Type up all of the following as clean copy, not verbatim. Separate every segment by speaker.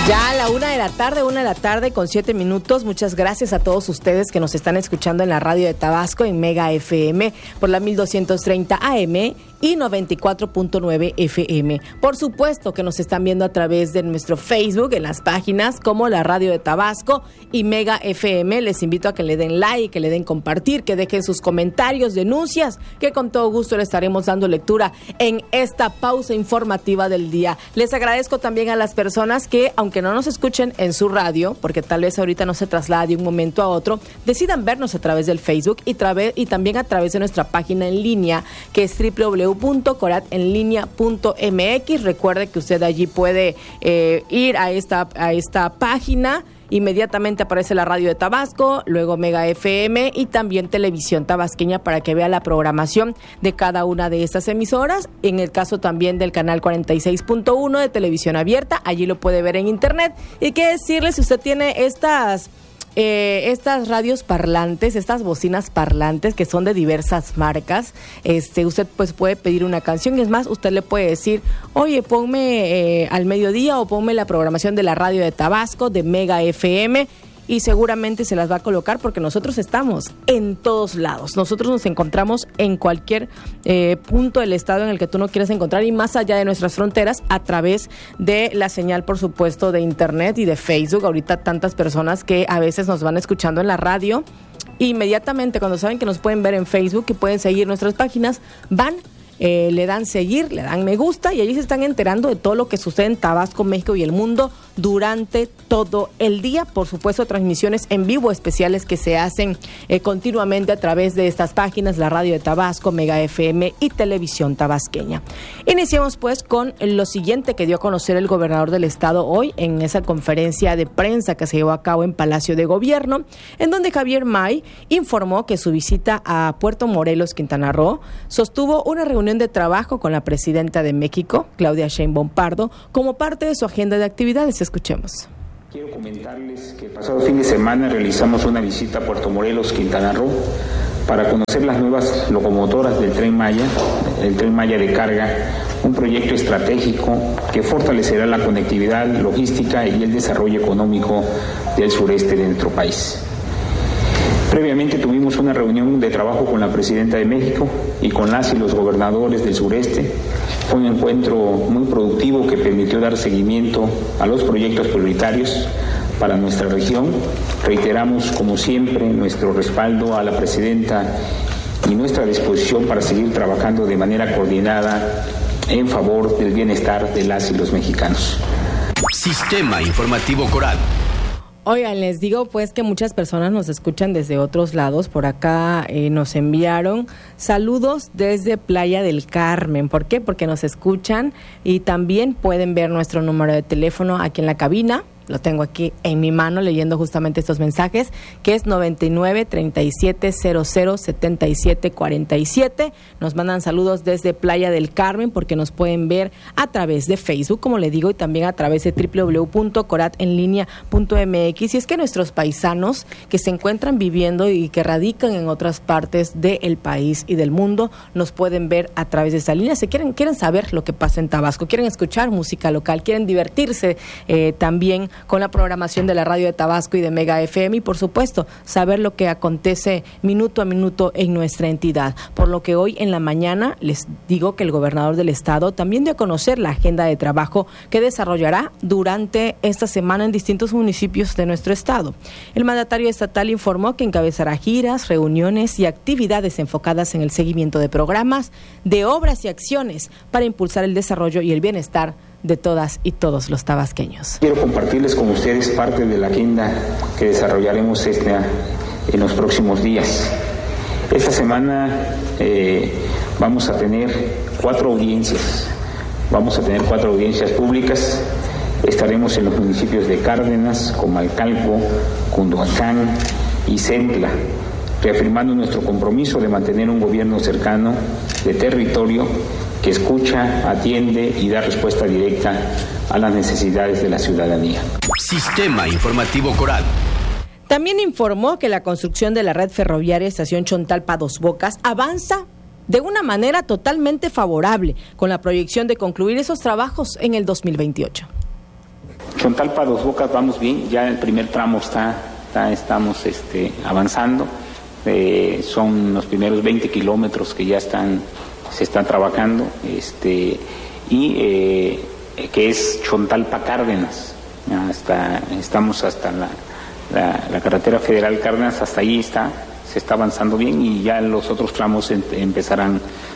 Speaker 1: Ya a la 1:00 con 7 minutos. Muchas gracias a todos ustedes que nos están escuchando en la radio de Tabasco, en Mega FM, por la 1230 AM y 94.9 FM. Por supuesto que nos están viendo a través de nuestro Facebook, en las páginas como la radio de Tabasco y Mega FM. Les invito a que le den like, que le den compartir, que dejen sus comentarios, denuncias, que con todo gusto le estaremos dando lectura en esta pausa informativa del día. Les agradezco también a las personas que, aunque no nos escuchen en su radio, porque tal vez ahorita no se traslade de un momento a otro, decidan vernos a través del Facebook y también a través de nuestra página en línea, que es www.coratenlinea.mx. Recuerde que usted allí puede ir a esta página. Inmediatamente aparece la radio de Tabasco, luego Mega FM y también Televisión Tabasqueña para que vea la programación de cada una de estas emisoras. En el caso también del canal 46.1 de Televisión Abierta, allí lo puede ver en internet. Y qué decirle, si usted tiene estas radios parlantes, estas bocinas parlantes que son de diversas marcas, usted pues puede pedir una canción. Es más, usted le puede decir, oye, ponme al mediodía o ponme la programación de la radio de Tabasco, de Mega FM, y seguramente se las va a colocar porque nosotros estamos en todos lados. Nosotros nos encontramos en cualquier punto del estado en el que tú no quieras encontrar y más allá de nuestras fronteras, a través de la señal, por supuesto, de internet y de Facebook. Ahorita tantas personas que a veces nos van escuchando en la radio, inmediatamente cuando saben que nos pueden ver en Facebook, que pueden seguir nuestras páginas, van, le dan seguir, le dan me gusta y allí se están enterando de todo lo que sucede en Tabasco, México y el mundo durante todo el día. Por supuesto, transmisiones en vivo especiales que se hacen continuamente a través de estas páginas, la radio de Tabasco, Mega FM y Televisión Tabasqueña. Iniciamos pues con lo siguiente que dio a conocer el gobernador del estado hoy en esa conferencia de prensa que se llevó a cabo en Palacio de Gobierno, en donde Javier May informó que su visita a Puerto Morelos, Quintana Roo, sostuvo una reunión de trabajo con la presidenta de México, Claudia Sheinbaum Pardo, como parte de su agenda de actividades. Escuchemos.
Speaker 2: Quiero comentarles que el pasado fin de semana realizamos una visita a Puerto Morelos, Quintana Roo, para conocer las nuevas locomotoras del Tren Maya, el Tren Maya de carga, un proyecto estratégico que fortalecerá la conectividad, logística y el desarrollo económico del sureste de nuestro país. Previamente tuvimos una reunión de trabajo con la presidenta de México y con las y los gobernadores del sureste. Fue un encuentro muy productivo que permitió dar seguimiento a los proyectos prioritarios para nuestra región. Reiteramos, como siempre, nuestro respaldo a la presidenta y nuestra disposición para seguir trabajando de manera coordinada en favor del bienestar de las y los mexicanos.
Speaker 3: Sistema Informativo Coral.
Speaker 1: Oigan, les digo pues que muchas personas nos escuchan desde otros lados. Por acá nos enviaron saludos desde Playa del Carmen. ¿Por qué? Porque nos escuchan y también pueden ver nuestro número de teléfono aquí en la cabina. Lo tengo aquí en mi mano leyendo justamente estos mensajes, que es 99-3700-7747. Nos mandan saludos desde Playa del Carmen porque nos pueden ver a través de Facebook, como le digo, y también a través de www.coratenlinea.mx. Y es que nuestros paisanos que se encuentran viviendo y que radican en otras partes del país y del mundo nos pueden ver a través de esta línea. Si quieren saber lo que pasa en Tabasco, quieren escuchar música local, quieren divertirse también con la programación de la radio de Tabasco y de Mega FM y por supuesto saber lo que acontece minuto a minuto en nuestra entidad. Por lo que hoy en la mañana les digo que el gobernador del estado también dio a conocer la agenda de trabajo que desarrollará durante esta semana en distintos municipios de nuestro estado. El mandatario estatal informó que encabezará giras, reuniones y actividades enfocadas en el seguimiento de programas, de obras y acciones para impulsar el desarrollo y el bienestar de todas y todos los tabasqueños.
Speaker 2: Quiero compartirles con ustedes parte de la agenda que desarrollaremos en los próximos días. Esta semana vamos a tener 4 audiencias. Vamos a tener 4 audiencias públicas. Estaremos en los municipios de Cárdenas, Comalcalco, Cunduacán y Centla, reafirmando nuestro compromiso de mantener un gobierno cercano de territorio que escucha, atiende y da respuesta directa a las necesidades de la ciudadanía.
Speaker 3: Sistema Informativo Coral.
Speaker 1: También informó que la construcción de la red ferroviaria Estación Chontalpa-Dos Bocas avanza de una manera totalmente favorable, con la proyección de concluir esos trabajos en el 2028.
Speaker 2: Chontalpa, Dos Bocas, vamos bien, ya el primer tramo estamos avanzando, son los primeros 20 kilómetros que ya se están trabajando, y que es Chontalpa Cárdenas, estamos hasta la carretera federal Cárdenas, hasta ahí se está avanzando bien, y ya los otros tramos empezarán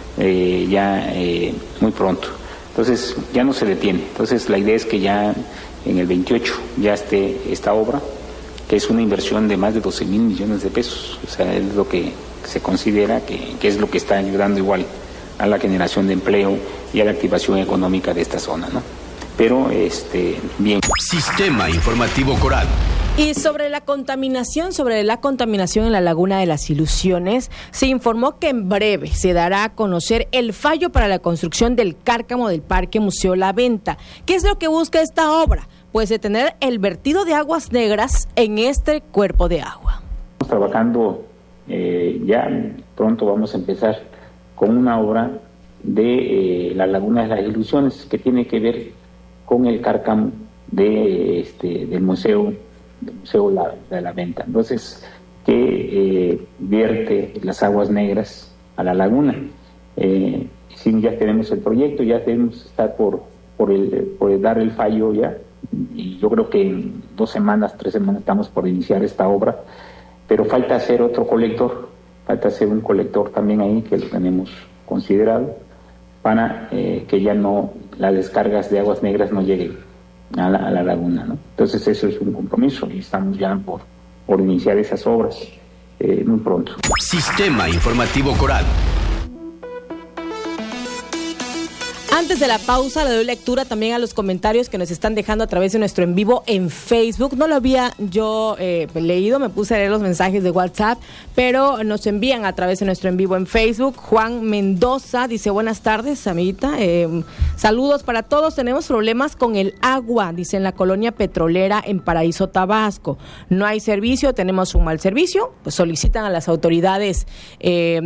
Speaker 2: muy pronto. Entonces ya no se detiene. Entonces la idea es que ya en el 28 ya esté esta obra, que es una inversión de más de 12,000 millones de pesos. O sea, es lo que se considera que es lo que está ayudando igual a la generación de empleo y a la activación económica de esta zona, ¿no? Pero, bien.
Speaker 3: Sistema Informativo Coral.
Speaker 1: Y sobre la contaminación en la Laguna de las Ilusiones, se informó que en breve se dará a conocer el fallo para la construcción del cárcamo del Parque Museo La Venta. ¿Qué es lo que busca esta obra? Pues detener el vertido de aguas negras en este cuerpo de agua.
Speaker 2: Estamos trabajando, ya pronto vamos a empezar con una obra de la Laguna de las Ilusiones, que tiene que ver con el cárcamo del museo de la Venta. Entonces, que vierte las aguas negras a la laguna. Sí, ya tenemos el proyecto, ya debemos estar por dar el fallo ya, y yo creo que en 2 semanas, 3 semanas estamos por iniciar esta obra, pero falta hacer otro colector, falta hacer un colector también ahí, que lo tenemos considerado, para que ya no las descargas de aguas negras no lleguen a la laguna, ¿no? Entonces eso es un compromiso y estamos ya por iniciar esas obras muy pronto.
Speaker 3: Sistema Informativo Coral.
Speaker 1: Antes de la pausa, le doy lectura también a los comentarios que nos están dejando a través de nuestro en vivo en Facebook. No lo había yo leído, me puse a leer los mensajes de WhatsApp, pero nos envían a través de nuestro en vivo en Facebook. Juan Mendoza dice: buenas tardes, amiguita. Saludos para todos. Tenemos problemas con el agua, dice, en la colonia petrolera en Paraíso, Tabasco. No hay servicio, tenemos un mal servicio. Pues solicitan a las autoridades